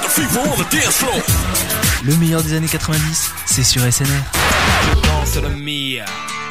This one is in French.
Le meilleur des années 90, c'est sur SNR. Je danse le Mia.